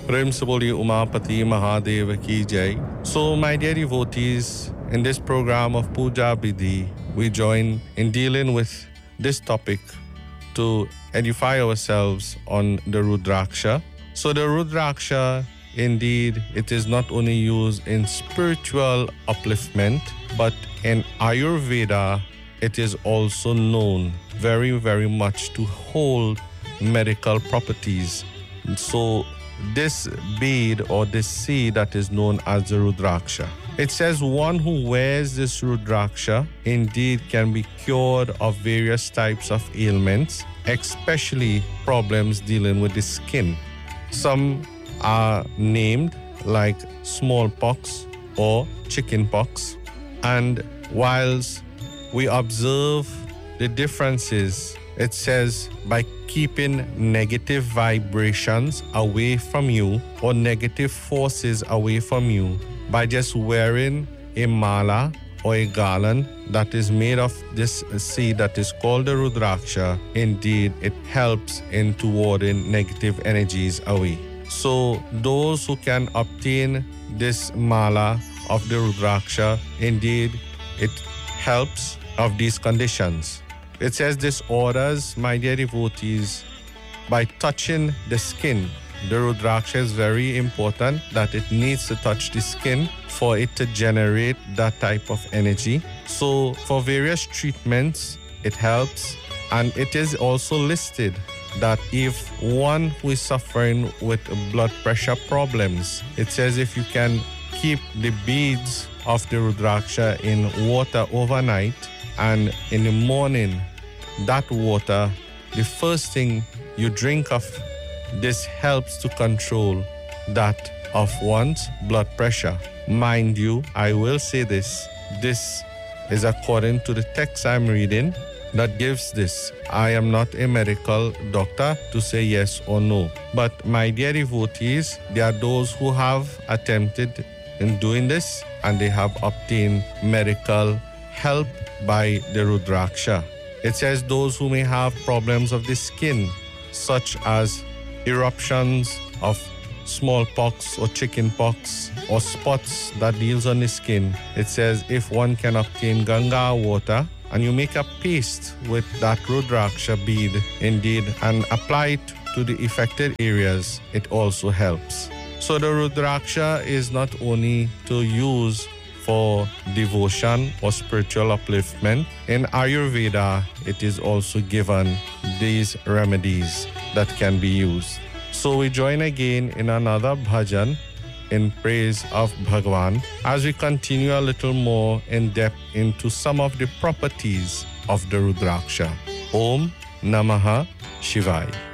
Prem se boli Umapati Mahadev ki jai. So, my dear devotees, in this program of Puja Bidhi, we join in dealing with this topic to edify ourselves on the Rudraksha. So, the Rudraksha, indeed, it is not only used in spiritual upliftment, but in Ayurveda, it is also known very, very much to hold medical properties. So, this bead or this seed that is known as the Rudraksha. It says one who wears this Rudraksha indeed can be cured of various types of ailments, especially problems dealing with the skin. Some are named like smallpox or chickenpox. And whilst we observe the differences, it says by keeping negative vibrations away from you or negative forces away from you by just wearing a mala or a garland that is made of this seed that is called the Rudraksha, indeed it helps in warding negative energies away. So those who can obtain this mala of the Rudraksha, indeed it helps of these conditions. It says this orders, my dear devotees, by touching the skin. The Rudraksha is very important that it needs to touch the skin for it to generate that type of energy. So for various treatments, it helps. And it is also listed that if one who is suffering with blood pressure problems, it says if you can keep the beads of the Rudraksha in water overnight, and in the morning, that water, the first thing you drink of, this helps to control that of one's blood pressure. Mind you, I will say this is according to the text I'm reading that gives this. I am not a medical doctor to say yes or no. But my dear devotees, there are those who have attempted in doing this and they have obtained medical help by the Rudraksha. It says those who may have problems of the skin, such as eruptions of smallpox or chickenpox or spots that deals on the skin. It says if one can obtain Ganga water and you make a paste with that Rudraksha bead, indeed, and apply it to the affected areas, it also helps. So the Rudraksha is not only to use for devotion or spiritual upliftment. In Ayurveda, it is also given these remedies that can be used. So we join again in another bhajan in praise of Bhagwan as we continue a little more in depth into some of the properties of the Rudraksha. Om Namaha Shivaya.